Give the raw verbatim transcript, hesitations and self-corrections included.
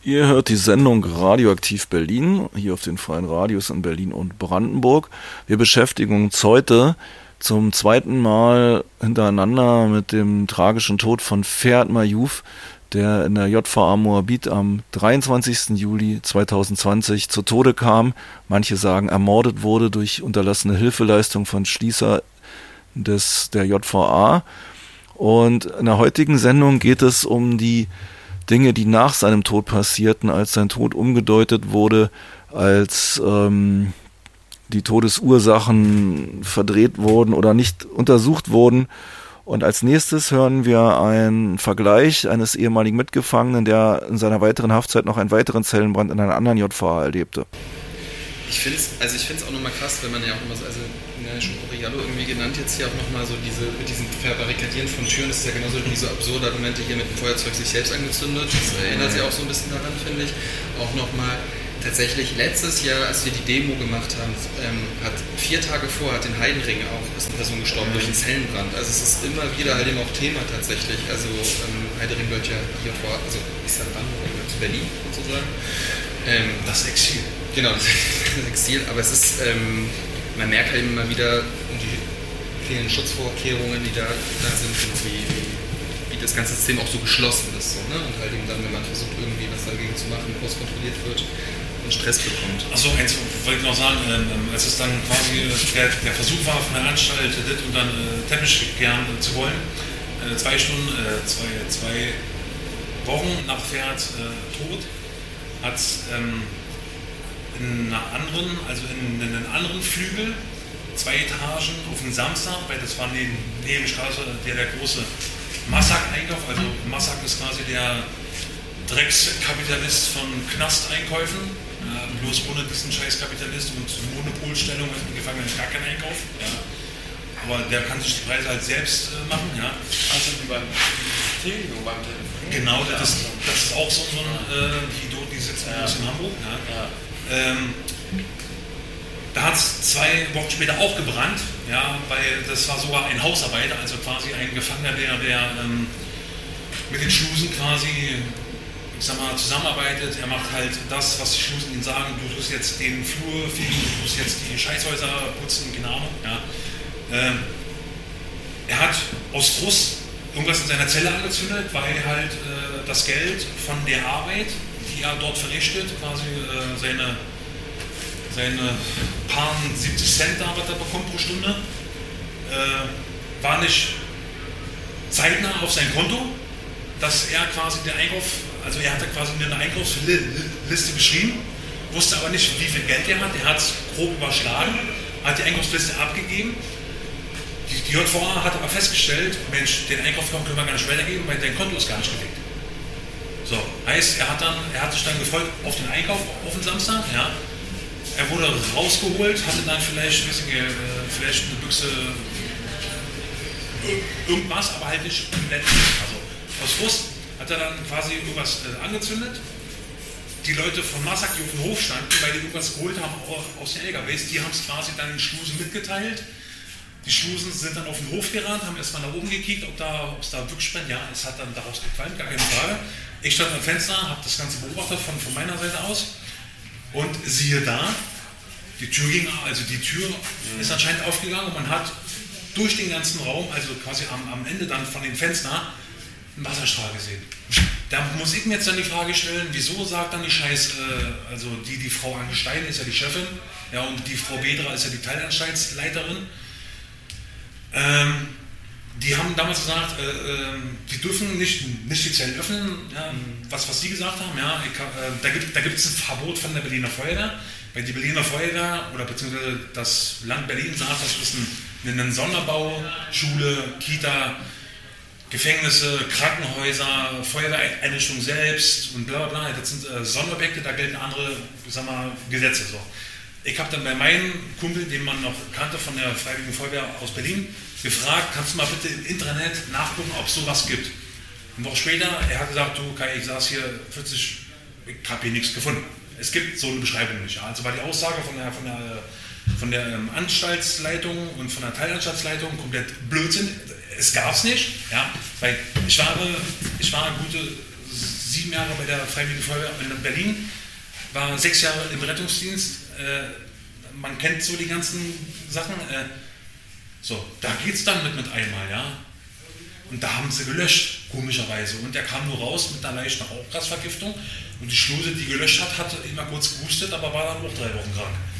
Ihr hört die Sendung Radioaktiv Berlin, hier auf den freien Radios in Berlin und Brandenburg. Wir beschäftigen uns heute zum zweiten Mal hintereinander mit dem tragischen Tod von Ferhat Mayouf, der in der J V A Moabit am dreiundzwanzigsten Juli zweitausendzwanzig zu Tode kam. Manche sagen, ermordet wurde durch unterlassene Hilfeleistung von Schließer des, der J V A. Und in der heutigen Sendung geht es um die Dinge, die nach seinem Tod passierten, als sein Tod umgedeutet wurde, als ähm, die Todesursachen verdreht wurden oder nicht untersucht wurden. Und als nächstes hören wir einen Vergleich eines ehemaligen Mitgefangenen, der in seiner weiteren Haftzeit noch einen weiteren Zellenbrand in einer anderen J V A erlebte. Ich finde es also auch nochmal krass, wenn man ja auch nochmal so, also ja, schon Oriallo irgendwie genannt, jetzt hier auch nochmal so diese, mit diesem Verbarrikadieren von Türen, das ist ja genauso wie so absurde Argumente hier mit dem Feuerzeug sich selbst angezündet, das erinnert sich auch so ein bisschen daran, finde ich. Auch nochmal tatsächlich letztes Jahr, als wir die Demo gemacht haben, ähm, hat vier Tage vor, hat in Heidenring auch, ist eine Person gestorben durch einen Zellenbrand. Also es ist immer wieder halt eben auch Thema tatsächlich. Also ähm, Heidenring gehört ja hier vor, also ist ja Brandenburg, gehört zu Berlin sozusagen. Ähm, das Exil. Genau, das Exil, aber es ist, ähm, man merkt halt immer wieder die vielen Schutzvorkehrungen, die da, da sind, wie, wie das ganze System auch so geschlossen ist. So, ne? Und halt eben dann, wenn man versucht, irgendwie was dagegen zu machen, groß kontrolliert wird und Stress bekommt. Achso, eins wollte ich noch sagen, ähm, als es dann quasi der, der Versuch war, von der Anstalt dit und dann äh, Teppich kehren zu wollen, äh, zwei Stunden, äh, zwei, zwei Wochen nach Ferhat äh, Tod, hat ähm, in einer anderen, also in, in einem anderen Flügel, zwei Etagen auf den Samstag, weil das war neben, neben Straße der, der große Massak-Einkauf, also Massak ist quasi der Dreckskapitalist von Knasteinkäufen, ja, bloß ohne diesen Scheißkapitalist und Monopolstellung mit dem Gefangenen gar kein Einkauf. Ja. Aber der kann sich die Preise halt selbst äh, machen. Ja. Also wie beim Telegram, beim Telefon. Genau, das, das ist auch so ein, äh, die, die sitzen ja. in Hamburg. Ja. Ja. Ähm, da hat es zwei Wochen später auch gebrannt, ja, weil das war sogar ein Hausarbeiter, also quasi ein Gefangener, der, der ähm, mit den Schlusen quasi, ich sag mal, zusammenarbeitet. Er macht halt das, was die Schlusen ihm sagen, du tust jetzt den Flur fegen, du tust jetzt die Scheißhäuser putzen, keine Ahnung. Ja. Ähm, er hat aus Frust irgendwas in seiner Zelle angezündet, weil halt äh, das Geld von der Arbeit, die er dort verrichtet, quasi äh, seine, seine paar siebzig Cent da, was er bekommt pro Stunde, äh, war nicht zeitnah auf sein Konto, dass er quasi den Einkauf, also er hatte quasi eine Einkaufsliste beschrieben, wusste aber nicht, wie viel Geld er hat, er hat es grob überschlagen, hat die Einkaufsliste abgegeben. Die, die J V A hat aber festgestellt, Mensch, den Einkauf können wir gar nicht weitergeben, weil dein Konto ist gar nicht gedeckt. So, heißt, er hat, dann, er hat sich dann gefreut auf den Einkauf auf den Samstag, ja. Er wurde rausgeholt, hatte dann vielleicht, weiß ich, äh, vielleicht eine Büchse irgendwas, aber halt nicht komplett. Also aus Frust hat er dann quasi irgendwas äh, angezündet. Die Leute von Massak, die auf dem Hof standen, weil die irgendwas geholt haben aus den L K Ws, die haben es quasi dann den Schlusen mitgeteilt. Die Schlusen sind dann auf den Hof gerannt, haben erstmal nach oben gekickt, ob da, ob es da wirklich brennt. Ja, es hat dann daraus gequalmt, gar keine Frage. Ich stand am Fenster, habe das Ganze beobachtet von, von meiner Seite aus und siehe da, die Tür ging, also die Tür mhm. ist anscheinend aufgegangen und man hat durch den ganzen Raum, also quasi am, am Ende dann von den Fenstern, einen Wasserstrahl gesehen. Da muss ich mir jetzt dann die Frage stellen, wieso sagt dann die Scheiß, äh, also die, die Frau Angestein ist ja die Chefin, ja, und die Frau Bedra ist ja die Teilanstaltsleiterin. Ähm, die haben damals gesagt, äh, äh, die dürfen nicht, nicht die Zellen öffnen, ja, was, was die gesagt haben, ja, ich, äh, da gibt da gibt es ein Verbot von der Berliner Feuerwehr, weil die Berliner Feuerwehr oder beziehungsweise das Land Berlin sagt, das ist ein, ein Sonderbau, Schule, Kita, Gefängnisse, Krankenhäuser, Feuerwehreinrichtungen selbst und bla bla bla, das sind äh, Sonderobjekte, da gelten andere, sag mal, Gesetze so. Ich habe dann bei meinem Kumpel, den man noch kannte von der Freiwilligen Feuerwehr aus Berlin, gefragt, kannst du mal bitte im Intranet nachgucken, ob es sowas gibt. Eine Woche später, er hat gesagt, du Kai, ich saß hier vierzig, ich habe hier nichts gefunden. Es gibt so eine Beschreibung nicht. Ja. Also war die Aussage von der, von der, von der ähm, Anstaltsleitung und von der Teilanstaltsleitung komplett Blödsinn. Es gab es nicht, ja, weil ich war, ich war gute sieben Jahre bei der Freiwilligen Feuerwehr in Berlin, war sechs Jahre im Rettungsdienst. Äh, man kennt so die ganzen Sachen. Äh, so, da geht es dann mit, mit einmal, ja. Und da haben sie gelöscht, komischerweise. Und er kam nur raus mit einer leichten Rauchgasvergiftung. Und die Schluse, die gelöscht hat, hat immer kurz gehustet, aber war dann auch drei Wochen krank.